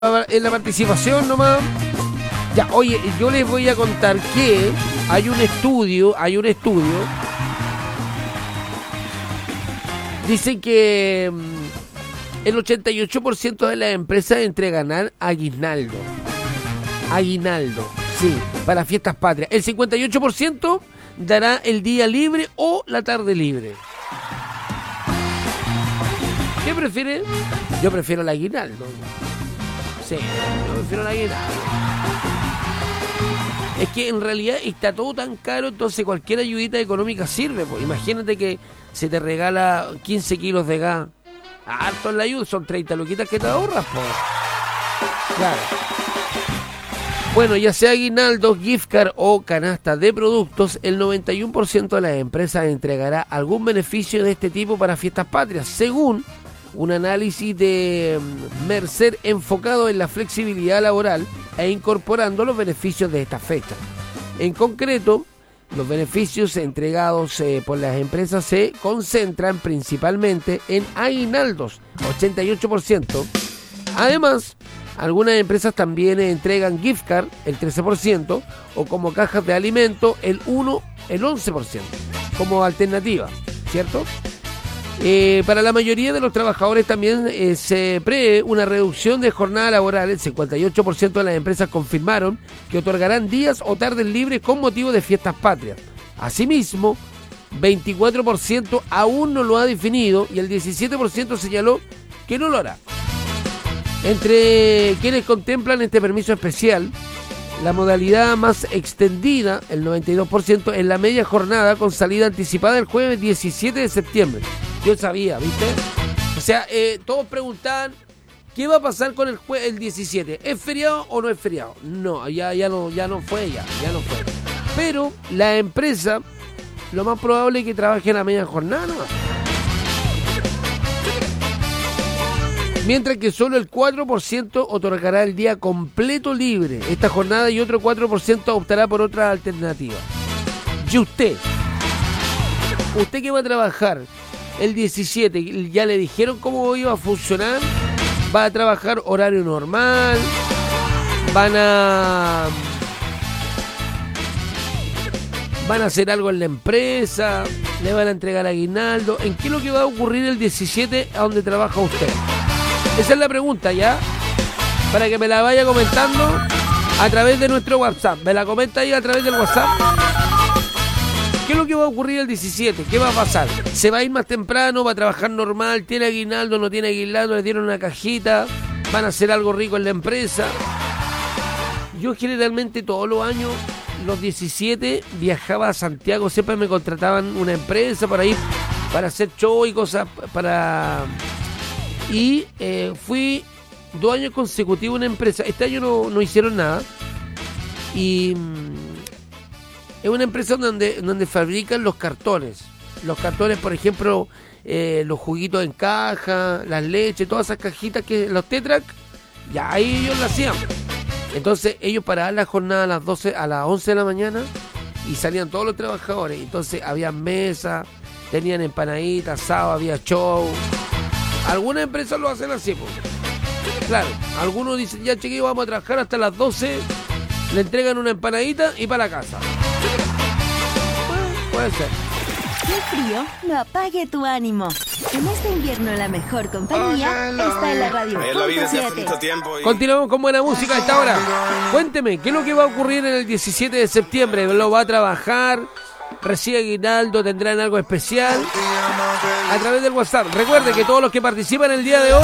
en la participación nomás. Ya, oye, yo les voy a contar que hay un estudio, dicen que el 88% de las empresas entregarán aguinaldo, sí, para fiestas patrias. El 58% dará el día libre o la tarde libre. ¿Qué prefiere? Yo prefiero el aguinaldo. Sí, yo prefiero el aguinaldo. Es que en realidad está todo tan caro, entonces cualquier ayudita económica sirve. Pues. Imagínate que se te regala 15 kilos de gas. Harto en la ayuda, son 30 luquitas que te ahorras, pues. Claro. Bueno, ya sea aguinaldo, gift card o canasta de productos, el 91% de las empresas entregará algún beneficio de este tipo para fiestas patrias, según un análisis de Mercer enfocado en la flexibilidad laboral e incorporando los beneficios de esta fecha. En concreto, los beneficios entregados por las empresas se concentran principalmente en aguinaldos, 88%. Además, algunas empresas también entregan gift card, el 13%, o como cajas de alimento, el 11%, como alternativa, ¿cierto? Para la mayoría de los trabajadores también se prevé una reducción de jornada laboral. El 58% de las empresas confirmaron que otorgarán días o tardes libres con motivo de fiestas patrias. Asimismo, 24% aún no lo ha definido y el 17% señaló que no lo hará. Entre quienes contemplan este permiso especial, la modalidad más extendida, el 92%, es la media jornada con salida anticipada el jueves 17 de septiembre. Yo sabía, ¿viste? O sea, todos preguntaban, ¿qué va a pasar con el 17? ¿Es feriado o no es feriado? No, ya no fue. Pero la empresa, lo más probable es que trabaje en la media jornada, ¿no? Mientras que solo el 4% otorgará el día completo libre esta jornada y otro 4% optará por otra alternativa. ¿Y usted que va a trabajar el 17, ya le dijeron cómo iba a funcionar? ¿Va a trabajar horario normal? ¿Van a hacer algo en la empresa? ¿Le van a entregar aguinaldo? ¿En qué es lo que va a ocurrir el 17 a donde trabaja usted? Esa es la pregunta, ¿ya? Para que me la vaya comentando a través de nuestro WhatsApp. Me la comenta ahí a través del WhatsApp. ¿Qué es lo que va a ocurrir el 17? ¿Qué va a pasar? ¿Se va a ir más temprano? ¿Va a trabajar normal? ¿Tiene aguinaldo? ¿No tiene aguinaldo? ¿Le dieron una cajita? ¿Van a hacer algo rico en la empresa? Yo generalmente todos los años, los 17, viajaba a Santiago. Siempre me contrataban una empresa para ir, para hacer show y cosas para... Y fui 2 años consecutivos a una empresa. Este año no hicieron nada. Y es una empresa donde fabrican los cartones. Los cartones, por ejemplo, los juguitos en caja, las leches, todas esas cajitas, los Tetrac, ya ahí ellos lo hacían. Entonces ellos paraban la jornada a las 11 de la mañana y salían todos los trabajadores. Entonces había mesas, tenían empanaditas, asado, había show. Algunas empresas lo hacen así, pues. Claro, algunos dicen, ya chiquillos, vamos a trabajar hasta las 12, le entregan una empanadita y para la casa. Puede ser. ¡Qué frío! No apague tu ánimo. En este invierno la mejor compañía está en la radio. Continuamos con buena música a esta hora. Cuénteme, ¿qué es lo que va a ocurrir en el 17 de septiembre? ¿Lo va a trabajar? ¿Recibe aguinaldo? ¿Tendrán algo especial? A través del WhatsApp. Recuerde que todos los que participan el día de hoy